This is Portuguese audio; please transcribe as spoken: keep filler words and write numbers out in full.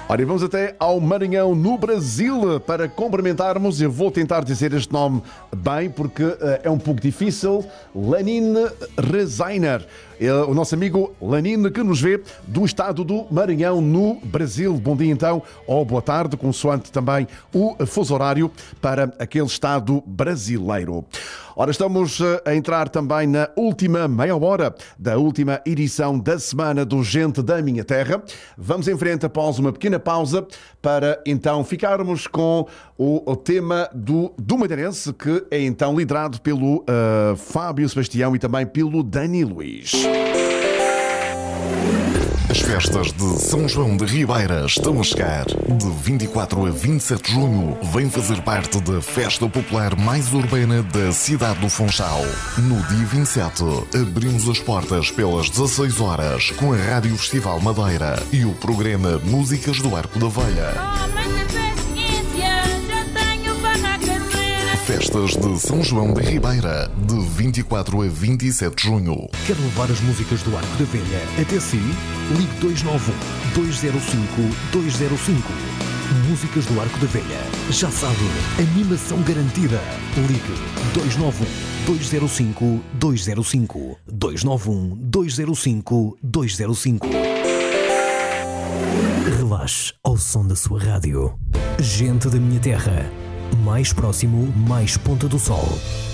Ora, e vamos até ao Maranhão, no Brasil, para cumprimentarmos. Eu vou tentar dizer este nome bem, porque uh, é um pouco difícil. Lenin Rezainer. O nosso amigo Lenin, que nos vê do estado do Maranhão, no Brasil. Bom dia então, ou boa tarde, consoante também o fuso horário para aquele estado brasileiro. Ora, estamos a entrar também na última meia hora da última edição da semana do Gente da Minha Terra. Vamos em frente após uma pequena pausa para então ficarmos com o, o tema do, do Madeirense, que é então liderado pelo uh, Fábio Sebastião e também pelo Dani Luís. As festas de São João de Ribeira estão a chegar. De vinte e quatro a vinte e sete de junho, vem fazer parte da festa popular mais urbana da cidade do Funchal. No dia vinte e sete, abrimos as portas pelas dezasseis horas com a Rádio Festival Madeira e o programa Músicas do Arco da Velha. Festas de São João de Ribeira, de vinte e quatro a vinte e sete de junho. Quer levar as músicas do Arco da Velha até si? Ligue dois nove um, dois zero cinco, dois zero cinco. Músicas do Arco da Velha. Já sabe, animação garantida. Ligue dois nove um, dois zero cinco, dois zero cinco. dois nove um, dois zero cinco, dois zero cinco. Relaxe ao som da sua rádio. Gente da Minha Terra. Mais próximo, mais Ponta do Sol.